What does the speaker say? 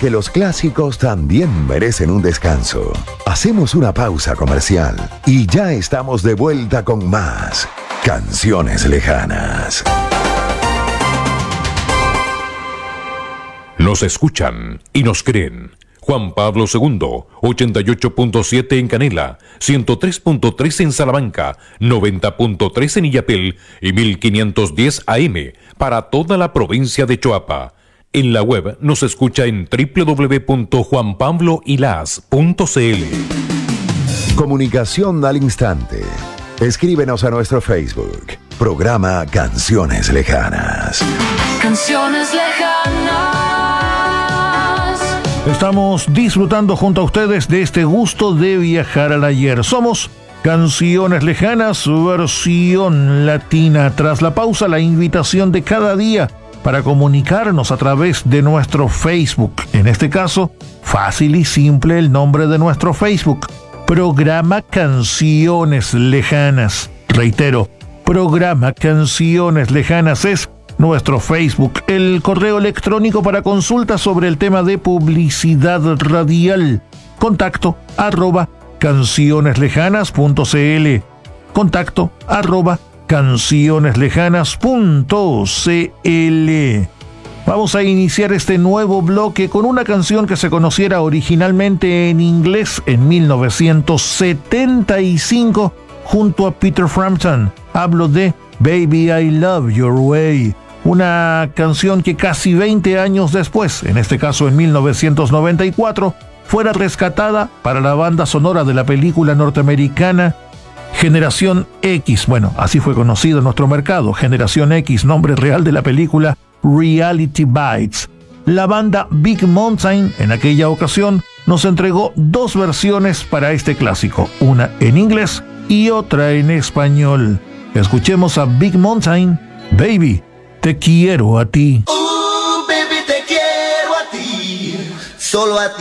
porque los clásicos también merecen un descanso. Hacemos una pausa comercial y ya estamos de vuelta con más Canciones Lejanas. Nos escuchan y nos creen. Juan Pablo II, 88.7 en Canela, 103.3 en Salamanca, 90.3 en Illapel y 1510 AM para toda la provincia de Choapa. En la web nos escucha en www.juanpabloilas.cl. Comunicación al instante. Escríbenos a nuestro Facebook. Programa Canciones Lejanas. Canciones lejanas. Estamos disfrutando junto a ustedes de este gusto de viajar al ayer. Somos Canciones Lejanas, versión latina. Tras la pausa, la invitación de cada día para comunicarnos a través de nuestro Facebook. En este caso, fácil y simple el nombre de nuestro Facebook. Programa Canciones Lejanas. Reitero, Programa Canciones Lejanas es nuestro Facebook. El correo electrónico para consultas sobre el tema de publicidad radial. Contacto @cancioneslejanas.cl. Contacto @cancioneslejanas.cl. Vamos a iniciar este nuevo bloque con una canción que se conociera originalmente en inglés en 1975 junto a Peter Frampton. Hablo de Baby I Love Your Way. Una canción que casi 20 años después, en este caso en 1994, fuera rescatada para la banda sonora de la película norteamericana Generación X. Bueno, así fue conocido en nuestro mercado. Generación X, nombre real de la película Reality Bites. La banda Big Mountain en aquella ocasión nos entregó dos versiones para este clásico, una en inglés y otra en español. Escuchemos a Big Mountain, Baby, te quiero a ti. Baby, te quiero a ti, solo a ti.